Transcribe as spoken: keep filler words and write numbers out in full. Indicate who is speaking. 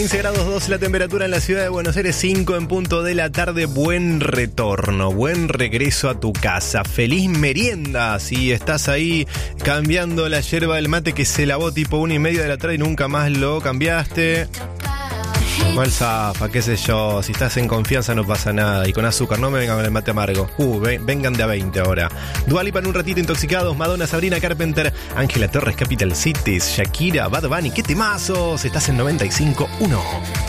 Speaker 1: quince grados dos la temperatura en la ciudad de Buenos Aires, cinco en punto de la tarde. Buen retorno, buen regreso a tu casa. Feliz merienda si estás ahí cambiando la yerba del mate que se lavó tipo una y media de la tarde y nunca más lo cambiaste. Igual zafa, qué sé yo, si estás en confianza no pasa nada. Y con azúcar, no me vengan con el mate amargo. Uh, ven, vengan de a veinte ahora. Dua Lipa en un ratito, Intoxicados, Madonna, Sabrina Carpenter, Ángela Torres, Capital Cities, Shakira, Bad Bunny. ¡Qué temazos! Estás en noventa y cinco punto uno.